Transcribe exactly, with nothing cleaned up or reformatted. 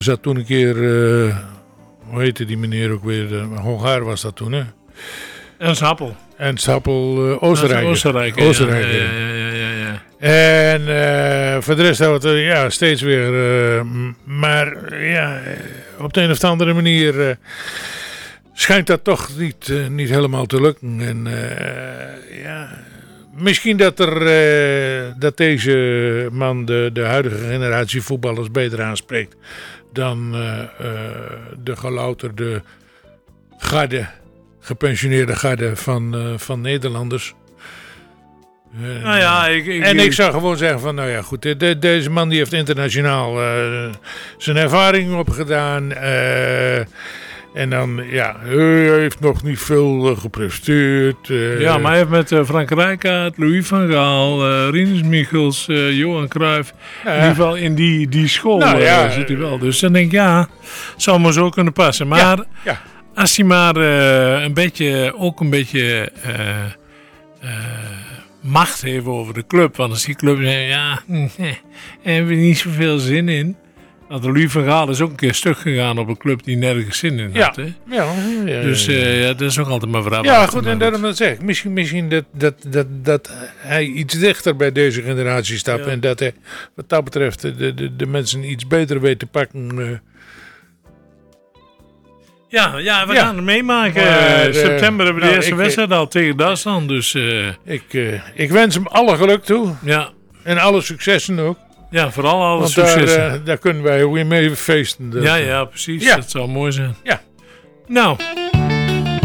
zat toen een keer, uh, hoe heette die meneer ook weer? Uh, Hongaar was dat toen, hè? En Sappel. En Sappel, uh, Oostenrijker. Oostenrijker. Oostenrijker. Ja, ja, ja, ja, ja. En uh, voor de rest hadden we het ja, steeds weer. Uh, maar ja, op de een of andere manier uh, schijnt dat toch niet, uh, niet helemaal te lukken. En uh, ja, misschien dat, er, uh, dat deze man de, de huidige generatie voetballers beter aanspreekt dan uh, uh, de gelouterde garde, gepensioneerde garde van, uh, van Nederlanders. Uh, nou ja, ik, ik, en ik zou gewoon zeggen van, nou ja, goed, de, de, deze man die heeft internationaal uh, zijn ervaring opgedaan. Uh, en dan, ja, hij heeft nog niet veel uh, gepresteerd. Uh, ja, maar hij heeft met uh, Frank Rijkaard, Louis van Gaal, uh, Rinus Michels, uh, Johan Cruijff, uh, in ieder geval in die, die school nou, uh, ja, zit hij wel. Dus dan denk ik, ja, zou maar zo kunnen passen. Maar ja, ja. als hij maar uh, een beetje, ook een beetje... Uh, uh, macht heeft over de club. Want als die club zegt, ja, daar hebben we niet zoveel zin in. Want Louis van Gaal is ook een keer stuk gegaan op een club die nergens zin in had. Ja, hè? ja, ja, ja. Dus uh, ja, dat is ook altijd maar vraag. Ja, goed, en daarom dat zeg ik. Misschien, misschien dat, dat, dat, dat hij iets dichter bij deze generatie stapt. Ja. En dat hij, wat dat betreft, de, de, de mensen iets beter weet te pakken. Uh, Ja, ja, we ja. gaan het meemaken. Maar, uh, September hebben we nou, de eerste ik, wedstrijd al tegen Duitsland. Dus, uh, ik, uh, ik wens hem alle geluk toe. Ja. En alle successen ook. Ja, vooral alle Want successen. Daar, uh, daar kunnen wij weer mee feesten. Dus. Ja, ja, precies. Ja. Dat zou mooi zijn. Ja. Nou...